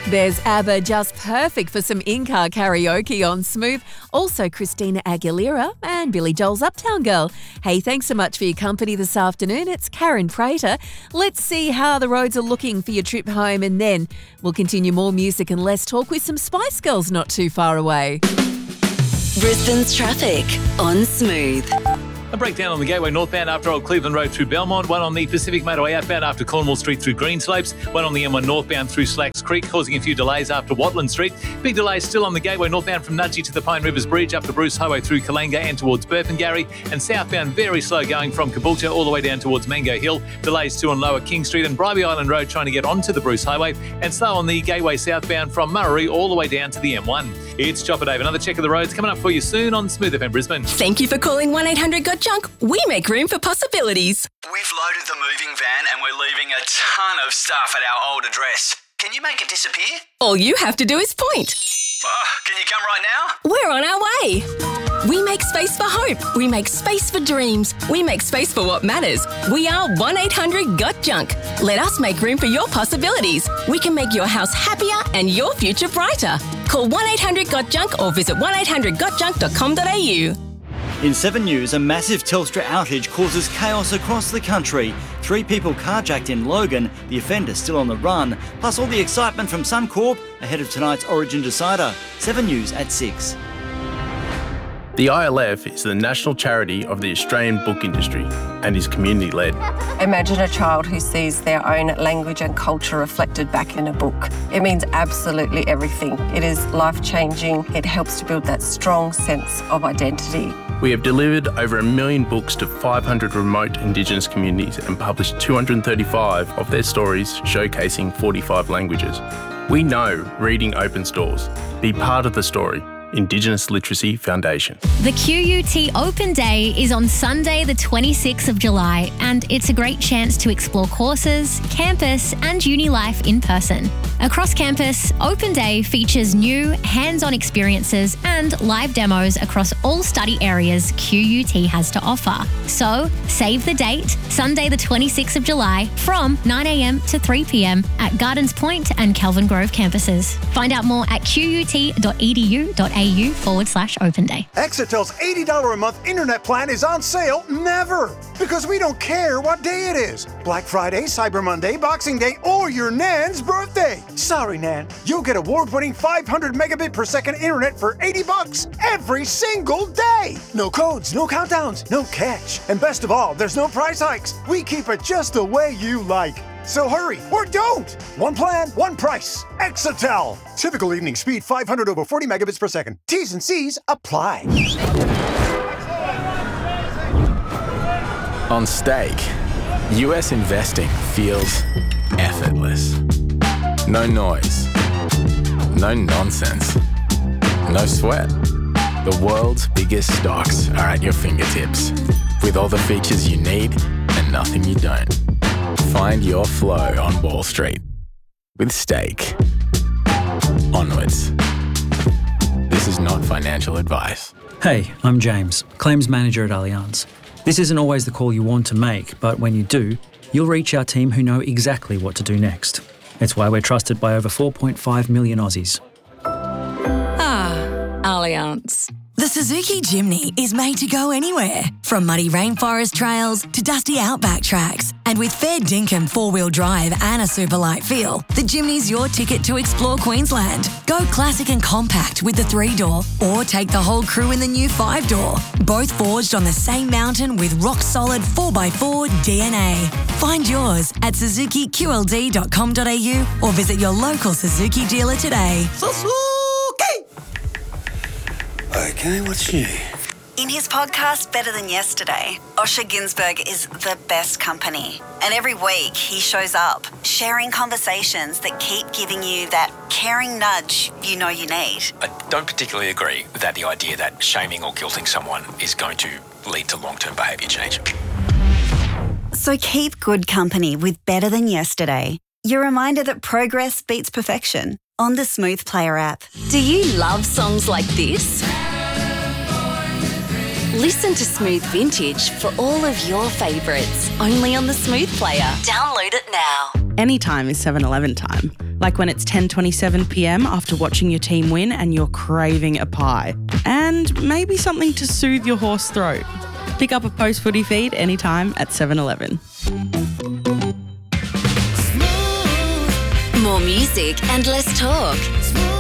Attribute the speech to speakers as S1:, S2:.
S1: There's ABBA, just perfect for some in-car karaoke on Smooth. Also Christina Aguilera and Billy Joel's Uptown Girl. Hey, thanks so much for your company this afternoon. It's Karen Prater. Let's see how the roads are looking for your trip home, and then we'll continue more music and less talk with some Spice Girls not too far away.
S2: Brisbane's traffic on Smooth.
S3: A breakdown on the Gateway northbound after Old Cleveland Road through Belmont, one on the Pacific Motorway outbound after Cornwall Street through Greenslopes, one on the M1 northbound through Slacks Creek, causing a few delays after Watland Street. Big delays still on the Gateway northbound from Nudgee to the Pine Rivers Bridge, up to Bruce Highway through Kalanga and towards Burpengary, and southbound very slow going from Caboolture all the way down towards Mango Hill. Delays too on Lower King Street and Bribie Island Road trying to get onto the Bruce Highway, and slow on the Gateway southbound from Murray all the way down to the M1. It's Chopper Dave. Another check of the roads coming up for you soon on Smooth FM Brisbane.
S2: Thank you for calling 1-800-GOT-JUNK. We make room for possibilities.
S4: We've loaded the moving van and we're leaving a ton of stuff at our old address. Can you make it disappear?
S2: All you have to do is point.
S4: Can you come right now?
S2: We're on our way. We make space for hope. We make space for dreams. We make space for what matters. We are 1-800-GOT-JUNK. Let us make room for your possibilities. We can make your house happier and your future brighter. Call 1-800-GOT-JUNK or visit 1-800-GOT-JUNK.com.au.
S5: In 7 News, a massive Telstra outage causes chaos across the country. 3 people carjacked in Logan, the offender still on the run, plus all the excitement from Suncorp ahead of tonight's Origin Decider. 7 News at 6.
S6: The ILF is the national charity of the Australian book industry and is community-led.
S7: Imagine a child who sees their own language and culture reflected back in a book. It means absolutely everything. It is life-changing. It helps to build that strong sense of identity.
S6: We have delivered over 1 million books to 500 remote Indigenous communities and published 235 of their stories showcasing 45 languages. We know reading opens doors. Be part of the story. Indigenous Literacy Foundation.
S8: The QUT Open Day is on Sunday the 26th of July, and it's a great chance to explore courses, campus and uni life in person. Across campus, Open Day features new hands-on experiences and live demos across all study areas QUT has to offer. So, save the date, Sunday the 26th of July from 9 a.m. to 3 p.m. at Gardens Point and Kelvin Grove campuses. Find out more at qut.edu.au/Open Day.
S9: Exitel's $80 a month internet plan is on sale never, because we don't care what day it is. Black Friday, Cyber Monday, Boxing Day, or your Nan's birthday. Sorry, Nan. You'll get award-winning 500 megabit per second internet for $80 every single day. No codes, no countdowns, no catch. And best of all, there's no price hikes. We keep it just the way you like. So hurry, or don't! One plan, one price. Exitel. Typical evening speed 500 over 40 megabits per second. T's and C's apply.
S10: On Stake, US investing feels effortless. No noise. No nonsense. No sweat. The world's biggest stocks are at your fingertips, with all the features you need and nothing you don't. Find your flow on Wall Street with Stake. Onwards. This is not financial advice.
S11: Hey, I'm James, Claims Manager at Allianz. This isn't always the call you want to make, but when you do, you'll reach our team who know exactly what to do next. It's why we're trusted by over 4.5 million Aussies.
S2: Allianz. The Suzuki Jimny is made to go anywhere, from muddy rainforest trails to dusty outback tracks. And with fair dinkum four-wheel drive and a super light feel, the Jimny's your ticket to explore Queensland. Go classic and compact with the 3-door, or take the whole crew in the new 5-door. Both forged on the same mountain with rock-solid 4x4 DNA. Find yours at suzukiqld.com.au or visit your local Suzuki dealer today.
S4: Okay, what's new?
S12: In his podcast, Better Than Yesterday, Osher Günsberg is the best company. And every week he shows up, sharing conversations that keep giving you that caring nudge you know you need.
S13: I don't particularly agree that the idea that shaming or guilting someone is going to lead to long-term behaviour change.
S12: So keep good company with Better Than Yesterday. Your reminder that progress beats perfection on the Smooth Player app.
S2: Do you love songs like this?
S14: Listen to Smooth Vintage for all of your favourites, only on the Smooth Player. Download it now.
S15: Anytime is 7-Eleven time. Like when it's 10:27 p.m. after watching your team win and you're craving a pie. And maybe something to soothe your hoarse throat. Pick up a post-footy feed anytime at 7-Eleven.
S14: More music and less talk.